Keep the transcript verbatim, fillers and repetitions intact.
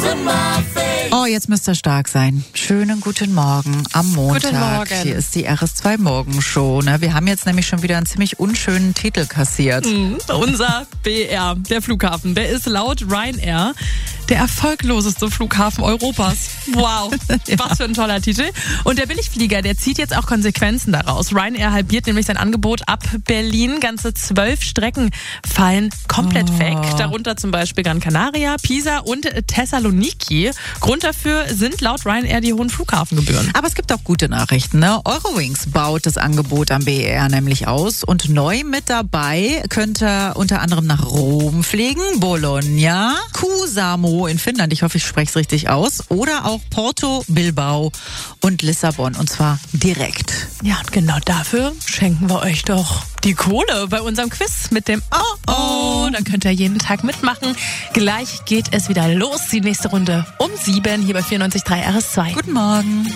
Oh, jetzt müsst ihr stark sein. Schönen guten Morgen am Montag. Guten Morgen. Hier ist die R S zwei Morgenshow. Ne? Wir haben jetzt nämlich schon wieder einen ziemlich unschönen Titel kassiert. Mhm. Unser B R, der Flughafen, der ist laut Ryanair der erfolgloseste Flughafen Europas. Wow, Ja. Was für ein toller Titel. Und der Billigflieger, der zieht jetzt auch Konsequenzen daraus. Ryanair halbiert nämlich sein Angebot ab Berlin. Ganze zwölf Strecken fallen komplett Oh. weg. Darunter zum Beispiel Gran Canaria, Pisa und Thessaloniki. Grund dafür sind laut Ryanair die hohen Flughafengebühren. Aber es gibt auch gute Nachrichten. Ne? Eurowings baut das Angebot am B R nämlich aus. Und neu mit dabei könnt ihr unter anderem nach Rom fliegen, Bologna, Kuusamo in Finnland, ich hoffe, ich spreche es richtig aus, oder auch Porto, Bilbao und Lissabon. Und zwar direkt. Ja, und genau dafür schenken wir euch doch die Kohle bei unserem Quiz mit dem Oh Oh. Da könnt ihr jeden Tag mitmachen. Gleich geht es wieder los. Die nächste Runde um sieben hier bei vierundneunzig Komma drei R S zwei. Guten Morgen.